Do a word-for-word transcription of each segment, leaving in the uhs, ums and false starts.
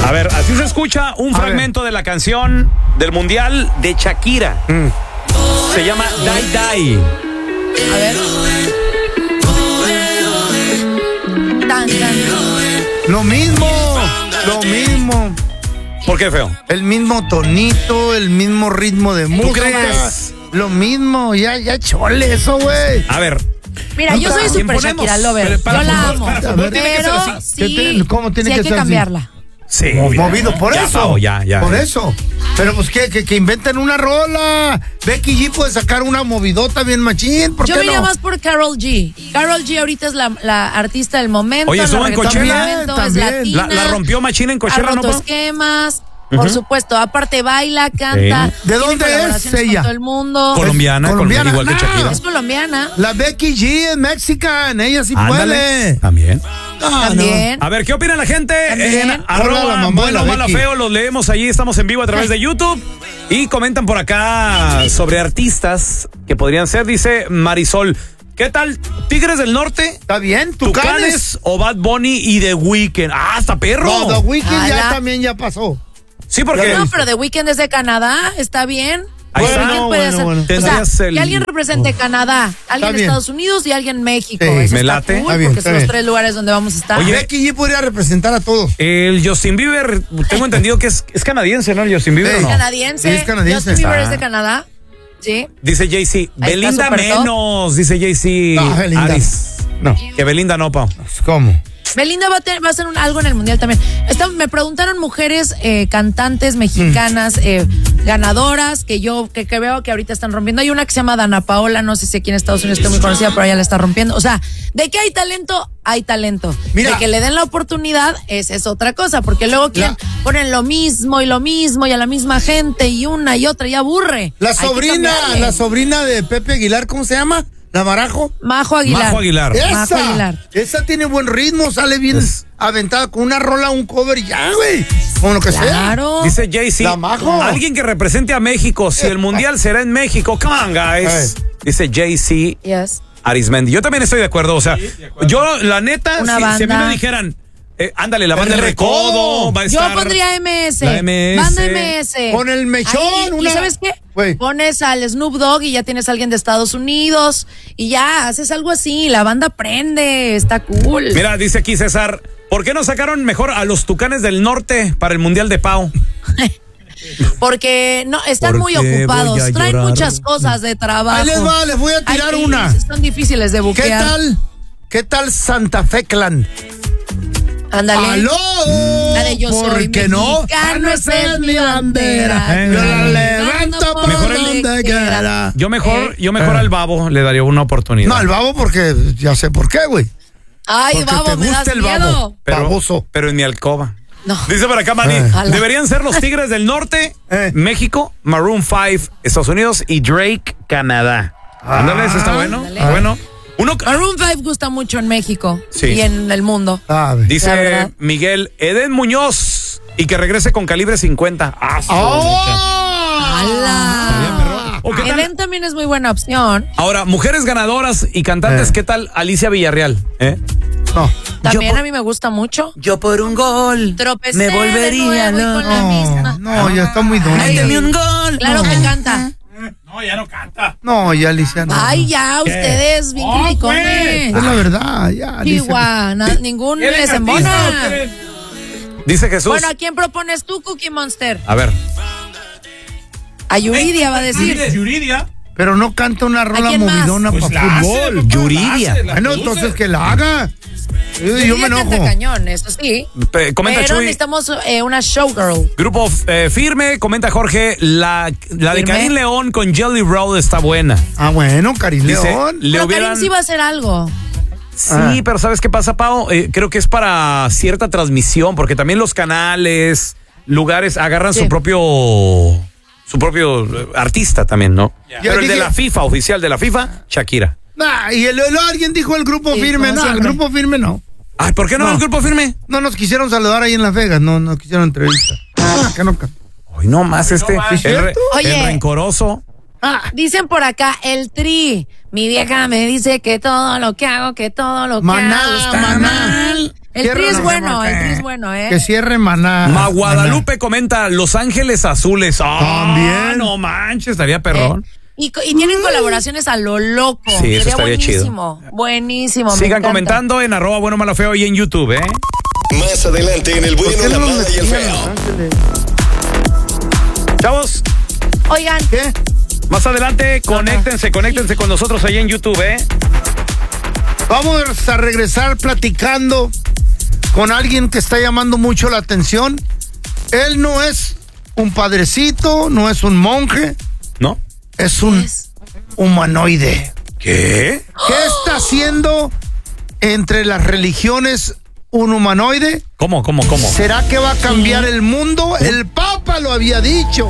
A ver, así se escucha un A fragmento de la canción del Mundial de Shakira. Mm. Se llama Die Die. A ver. Tan, tan. Lo mismo, lo mismo. ¿Por qué, feo? El mismo tonito, el mismo ritmo de música. crees? Lo mismo, ya, ya chole eso, güey. A ver. Mira, yo soy super Imponemos. Shakira lover. Pero para Yo la fútbol, amo. para fútbol tiene que ser Pero así. sí, ¿Qué te- cómo tiene sí que hay que ser así? cambiarla. Sí. Movido, por Ya, eso. Pau, ya, ya. Por ya. eso. Pero pues que, que, que inventen una rola. Becky G puede sacar una movidota bien machín. ¿Por Yo qué me iría no? más por Karol G. Karol G ahorita es la, la artista del momento. Oye, la estuvo en reggaetón Coachella. del momento, También, es también. latina, La, la rompió Machina en ha Coachella, ¿no, roto Pau? esquemas. Por supuesto, aparte baila, canta. Sí. ¿De tiene dónde es colaboraciones ella? Con todo el mundo. Colombiana, Colombiana. colombiana, igual que No. Shakira. Es colombiana. La Becky G es mexicana. Ella sí Ándale. puede. También. Ah, También. A ver, ¿qué opina la gente? También. En Hola, arroba la mamá de bueno, la mala, Becky. feo, los leemos allí, estamos en vivo a través de YouTube. Y comentan por acá sobre artistas que podrían ser, dice Marisol. ¿Qué tal? ¿Tigres del Norte? ¿Está bien? ¿Tucanes? ¿Tucanes o Bad Bunny y The Weeknd? ¡Ah, hasta perro! No, The Weeknd ya Ala. también ya pasó. Sí, porque... No, pero The Weeknd es de Canadá, está bien. Ahí The está. Weeknd Bueno, puede bueno, hacer- bueno. O sea, Tendrías el- que alguien represente Canadá, alguien de bien. Estados Unidos y alguien México. Sí, Eso me está late. cool, Está bien, porque está son los bien. tres lugares donde vamos a estar. Oye, Becky G podría representar a todos. el Justin Bieber, tengo entendido que es, es canadiense, ¿no? El Justin Bieber, Sí. ¿o no? Canadiense. Sí, es canadiense. Justin Bieber Ah. es de Canadá. Sí. Dice Jay-Z, está Belinda súper top. menos, dice Jay-Z. No, Belinda. Aris. No. Que Belinda no, Pau. ¿Cómo? Belinda va a, tener, va a hacer un- algo en el mundial también. Está- me preguntaron mujeres eh, cantantes mexicanas eh, ganadoras que yo que, que veo que ahorita están rompiendo. Hay una que se llama Dana Paola, no sé si aquí en Estados Unidos está muy conocida, pero ella la está rompiendo. O sea, de que hay talento, hay talento. Mira. De que le den la oportunidad, esa es otra cosa, porque luego quieren La- ponen lo mismo y lo mismo y a la misma gente y una y otra y aburre. La Hay que sobrina, cambiarle. la sobrina de Pepe Aguilar, ¿cómo se llama? ¿La Barajo? Majo Aguilar. Majo Aguilar. Majo Esa, Aguilar. esa tiene buen ritmo, sale bien Es- aventada con una rola, un cover y ya, güey. Con lo que sea. Claro. Dice Jay-Z, La Majo. alguien que represente a México, si el mundial será en México, come on, guys. Dice Jay-Z Yes. Arismendi. Yo también estoy de acuerdo, o sea, yo, la neta, Una si, si a mí banda. me dijeran, eh, ándale, la banda El del Recodo, va a Yo estar... pondría M S. La M S. Banda M S. Con el mechón, Ahí, una- ¿Y sabes qué? Güey. Pones al Snoop Dogg y ya tienes a alguien de Estados Unidos y ya haces algo así. La banda prende, está cool. Mira, dice aquí César, ¿por qué no sacaron mejor a los Tucanes del Norte para el Mundial de Pau? Porque no están ¿Por muy qué voy ocupados. a Traen llorar? muchas cosas de trabajo. Ahí les va, les voy a Ay, tirar sí, una. Son difíciles de ¿Qué buquear. tal? ¿Qué tal Santa Fe Clan? Ándale. ¡Aló! La de yo soy ¿Por qué no? mexicano, Ah, esa es mi bandera. Yo la levanto por Mejor el- donde quiera. Yo mejor, Eh. yo mejor Eh. al Babo le daría una oportunidad. No, al babo porque ya sé por qué, güey. Ay, Porque babo, te me gusta das el miedo. babo. pero, Baboso. pero en mi alcoba. No. Dice por acá, Manny, Eh. Ala. deberían ser los Tigres del Norte, Eh. México, Maroon cinco, Estados Unidos y Drake, Canadá. Ah. Ándale, eso está bueno. Ándale. Está bueno. Uno, Maroon cinco gusta mucho en México Sí. y en el mundo. A ver. La dice verdad. Miguel, Eden Muñoz y que regrese con calibre cincuenta. Ah, su mecha. ¡Hala! ¿O qué tal? Eden también es muy buena opción. Ahora, mujeres ganadoras y cantantes, Eh. ¿qué tal Alicia Villarreal? ¿Eh? No. También por- a mí me gusta mucho. Yo por un gol Tropecé me volvería de nuevo y loco. con la misma. No, no, ya está muy duro. Ay, Méteme un gol. Claro que canta. No, ya no canta. No, ya Alicia no. Ay, ya, ustedes, bien Oh, criticones. Es la verdad, ya. Alicia. Chihuahua, na- ningún les embona. Dice Jesús. Bueno, ¿a quién propones tú, Cookie Monster? A ver. A Yuridia va a decir. Yuridia. Pero no canta una rola quién más? movidona Pues la para hace, fútbol. papá, Yuridia. la hace, la Bueno, produce. entonces que la haga. Yo, yo Yuridia me canta enojo. cañón, eso sí. Pe- Comenta Pero Chuy. necesitamos eh, una showgirl. Grupo eh, firme, comenta Jorge, la, la de Firme. Karim León con Jelly Roll está buena. Ah, bueno, Karim Dice, León. le Pero hubieran... Karim sí va a hacer algo. Sí, Ah. pero ¿sabes qué pasa, Pau? Eh, creo que es para cierta transmisión, porque también los canales, lugares, agarran Sí. su propio su propio eh, artista también, ¿no? Ya Pero el de dije- la FIFA, oficial de la FIFA, Shakira. Nah, y el, el- alguien dijo el grupo Sí, firme. como No, el siempre. grupo firme no. Ay, ¿por qué no, No. el grupo firme? No nos quisieron saludar ahí en Las Vegas. No, no quisieron entrevista. Ah, que no. Hoy no más este, el, re- ¿cierto? Oye. el rencoroso. Ah, Dicen por acá, el Tri. Mi vieja me dice que todo lo que hago, que todo lo que Maná, hago está Maná. mal. El Tri es Ciérranos, bueno, amor, el que- Tri es bueno, ¿eh? Que cierre Maná. Ma Guadalupe comenta Los Ángeles Azules. Ah, También. no manches, estaría perrón. Eh, y, co- y tienen colaboraciones a lo loco. Sí, eso Sería estaría chido. buenísimo. Buenísimo. me Sigan encanta. comentando en arroba bueno malo feo y en YouTube, ¿eh? Más adelante en el ¿Por bueno, qué la no nos mala y el metían a Los feo. Ángeles? Chavos, Oigan, ¿Qué? más adelante, conéctense, conéctense con nosotros ahí en YouTube, ¿eh? Vamos a regresar platicando con alguien que está llamando mucho la atención. Él no es un padrecito, no es un monje, ¿No? es un es- humanoide. ¿Qué? ¿Qué está haciendo entre las religiones un humanoide? ¿Cómo, cómo, cómo? ¿Será que va a cambiar el mundo? El Papa lo había dicho.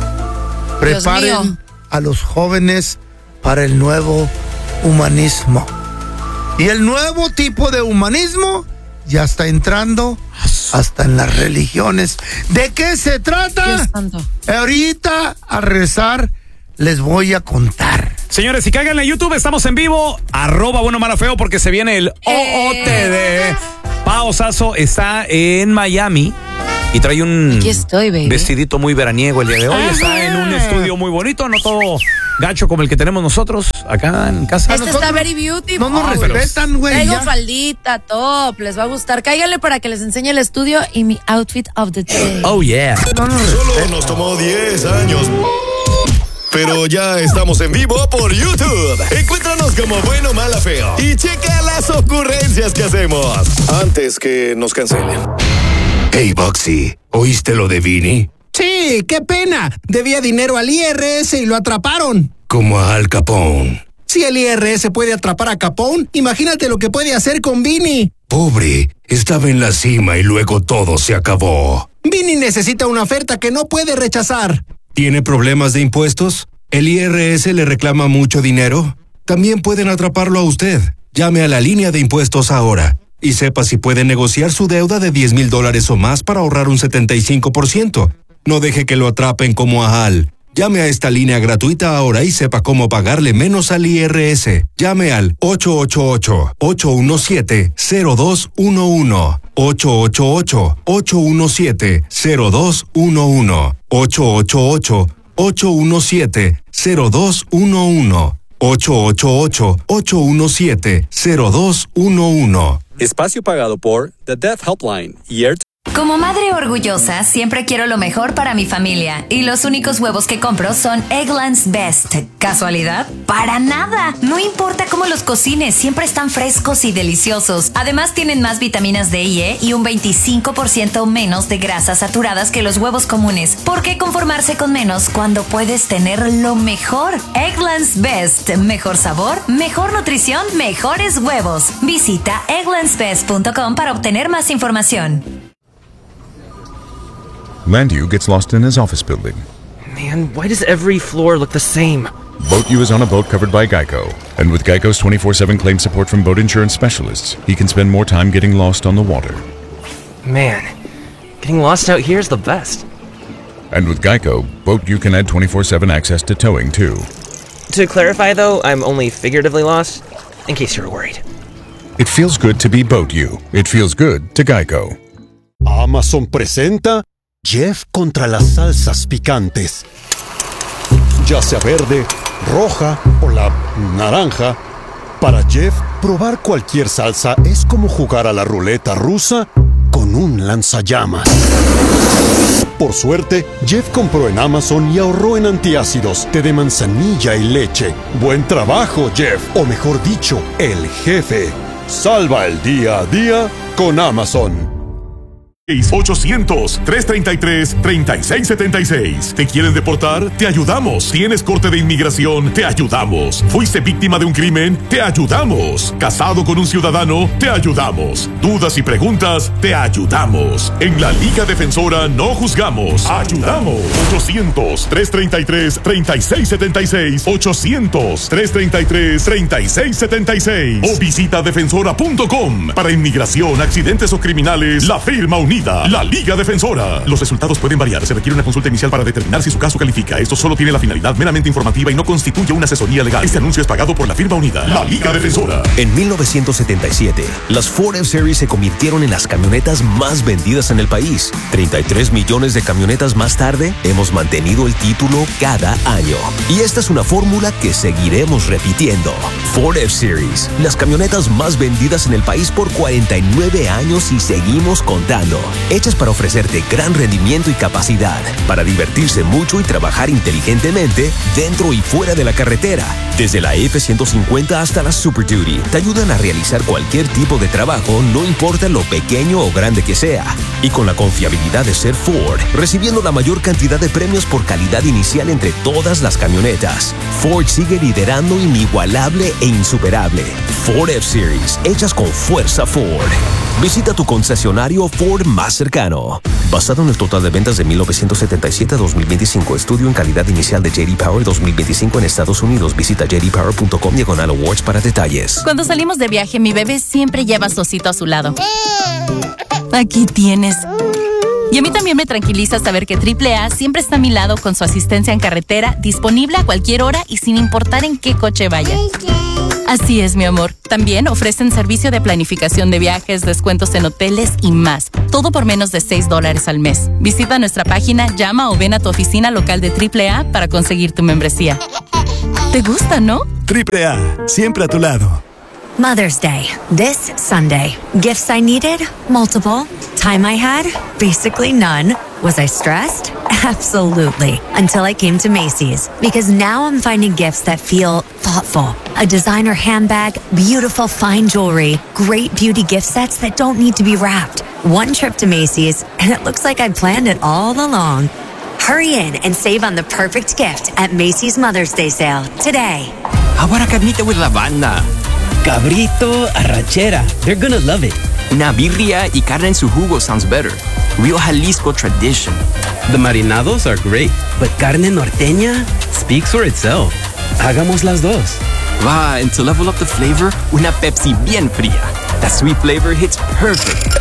Dios Preparen mío. a los jóvenes para el nuevo humanismo. Y el nuevo tipo de humanismo ya está entrando hasta en las religiones. ¿De qué se trata? Dios santo. Ahorita a rezar les voy a contar. Señores, si caigan en YouTube, estamos en vivo, arroba bueno malo feo, porque se viene el O O T D. Pao Sasso está en Miami y trae un Aquí estoy, baby. vestidito muy veraniego el día de hoy. Está en un estudio muy bonito, no todo gacho como el que tenemos nosotros acá en casa. Este está very beautiful. No nos pero- respetan, güey. Traigo ya. faldita, top, les va a gustar. Cáiganle para que les enseñe el estudio y mi outfit of the day. Oh, yeah. No nos Solo respetan. nos tomó diez años. Pero ya estamos en vivo por YouTube. Encuéntranos como Bueno, Mala, Feo. Y checa las ocurrencias que hacemos antes que nos cancelen. Hey, Boxy, ¿oíste lo de Vini? Sí, qué pena. Debía dinero al I R S y lo atraparon. Como a Al Capone. Si el I R S puede atrapar a Capone, imagínate lo que puede hacer con Vini. Pobre, estaba en la cima y luego todo se acabó. Vini necesita una oferta que no puede rechazar. ¿Tiene problemas de impuestos? ¿El I R S le reclama mucho dinero? También pueden atraparlo a usted. Llame a la línea de impuestos ahora y sepa si puede negociar su deuda de diez mil dólares o más para ahorrar un setenta y cinco por ciento. No deje que lo atrapen como a Al. Llame a esta línea gratuita ahora y sepa cómo pagarle menos al I R S. Llame al ocho ocho ocho, ocho uno siete, cero dos uno uno. ocho ocho ocho, ocho uno siete, cero dos uno uno. ocho ocho ocho, ocho uno siete, cero dos uno uno. ocho ocho ocho, ocho uno siete, cero dos uno uno. Espacio pagado por The Deaf Helpline y Air. Como madre orgullosa, siempre quiero lo mejor para mi familia. Y los únicos huevos que compro son Eggland's Best. ¿Casualidad? ¡Para nada! No importa cómo los cocines, siempre están frescos y deliciosos. Además, tienen más vitaminas D y E y un veinticinco por ciento menos de grasas saturadas que los huevos comunes. ¿Por qué conformarse con menos cuando puedes tener lo mejor? Eggland's Best. Mejor sabor, mejor nutrición, mejores huevos. Visita egglands best punto com para obtener más información. Landu gets lost in his office building. Man, why does every floor look the same? BoatU is on a boat covered by Geico. And with Geico's twenty-four seven claim support from boat insurance specialists, he can spend more time getting lost on the water. Man, getting lost out here is the best. And with Geico, BoatU can add twenty-four seven access to towing too. To clarify though, I'm only figuratively lost, in case you were worried. It feels good to be BoatU. It feels good to Geico. Amazon presenta Jeff contra las salsas picantes. Ya sea verde, roja o la naranja, para Jeff probar cualquier salsa es como jugar a la ruleta rusa con un lanzallamas. Por suerte, Jeff compró en Amazon y ahorró en antiácidos, té de manzanilla y leche. Buen trabajo, Jeff, o mejor dicho, el jefe. Salva el día a día con Amazon. ochocientos, trescientos treinta y tres, treinta y seis setenta y seis. ¿Te quieren deportar? Te ayudamos. ¿Tienes corte de inmigración? Te ayudamos. ¿Fuiste víctima de un crimen? Te ayudamos. ¿Casado con un ciudadano? Te ayudamos. ¿Dudas y preguntas? Te ayudamos. En la Liga Defensora no juzgamos. Ayudamos. ochocientos, trescientos treinta y tres, treinta y seis setenta y seis. ochocientos, trescientos treinta y tres, treinta y seis setenta y seis. O visita defensora punto com. Para inmigración, accidentes o criminales, la firma unida Unida, la Liga Defensora. Los resultados pueden variar. Se requiere una consulta inicial para determinar si su caso califica. Esto solo tiene la finalidad meramente informativa y no constituye una asesoría legal. Este anuncio es pagado por la firma Unida, la Liga Defensora. En mil novecientos setenta y siete, las Ford F-Series se convirtieron en las camionetas más vendidas en el país. treinta y tres millones de camionetas más tarde, hemos mantenido el título cada año. Y esta es una fórmula que seguiremos repitiendo. Ford F-Series, las camionetas más vendidas en el país por cuarenta y nueve años y seguimos contando. Hechas para ofrecerte gran rendimiento y capacidad, para divertirse mucho y trabajar inteligentemente dentro y fuera de la carretera. Desde la F ciento cincuenta hasta la Super Duty, te ayudan a realizar cualquier tipo de trabajo, no importa lo pequeño o grande que sea. Y con la confiabilidad de ser Ford, recibiendo la mayor cantidad de premios por calidad inicial entre todas las camionetas. Ford sigue liderando inigualable e insuperable. Ford F-Series, hechas con fuerza Ford. Visita tu concesionario Ford más cercano. Basado en el total de ventas de mil novecientos setenta y siete a dos mil veinticinco, estudio en calidad inicial de J D Power dos mil veinticinco en Estados Unidos. Visita j d power punto com diagonal awards para detalles. Cuando salimos de viaje, mi bebé siempre lleva a su osito a su lado. Aquí tienes. Y a mí también me tranquiliza saber que triple A siempre está a mi lado con su asistencia en carretera, disponible a cualquier hora y sin importar en qué coche vaya. Así es, mi amor. También ofrecen servicio de planificación de viajes, descuentos en hoteles y más. Todo por menos de seis dólares al mes. Visita nuestra página, llama o ven a tu oficina local de triple A para conseguir tu membresía. ¿Te gusta, no? triple A, siempre a tu lado. Mother's Day, this Sunday. Gifts I needed? Multiple. Time I had? Basically none. Was I stressed? Absolutely. Until I came to Macy's. Because now I'm finding gifts that feel thoughtful. A designer handbag, beautiful fine jewelry, great beauty gift sets that don't need to be wrapped. One trip to Macy's, and it looks like I planned it all along. Hurry in and save on the perfect gift at Macy's Mother's Day sale today. How about a carnita with lavanda? Cabrito, arrachera. They're gonna love it. Una birria y carne en su jugo sounds better. Real Jalisco tradition. The marinados are great, but carne norteña speaks for itself. Hagamos las dos. Va, and to level up the flavor, una Pepsi bien fría. That sweet flavor hits perfect.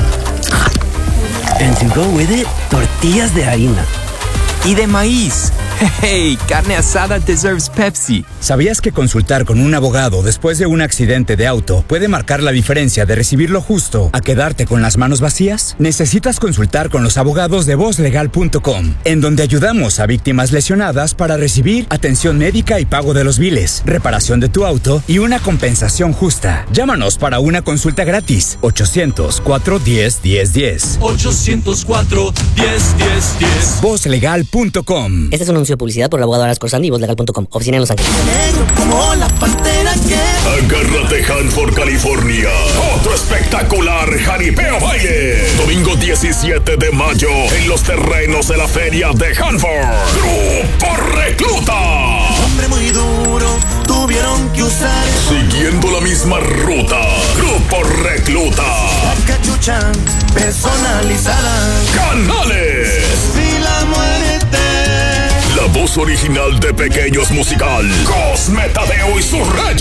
And to go with it, tortillas de harina. Y de maíz. Hey, carne asada deserves Pepsi. ¿Sabías que consultar con un abogado después de un accidente de auto puede marcar la diferencia de recibir lo justo a quedarte con las manos vacías? Necesitas consultar con los abogados de voz legal punto com, en donde ayudamos a víctimas lesionadas para recibir atención médica y pago de los biles, reparación de tu auto y una compensación justa. Llámanos para una consulta gratis. ochocientos, cuatro diez, diez diez. ochocientos cuatro, diez, diez, diez. voz legal punto com. Este es un anuncio de publicidad por el abogado Aras Corsandi y voz legal punto com. Oficina en Los Ángeles. Como la pantera que... Agárrate, Hanford, California. Otro espectacular jaripeo baile. Domingo diecisiete de mayo en los terrenos de la feria de Hanford. Grupo Recluta. Hombre muy duro, tuvieron que usar. Siguiendo la misma ruta. Grupo Recluta. La cachucha personalizada. Canales. Y la muerte. La voz original de Pequeños Musical. Cosme Tadeo y sus Reyes.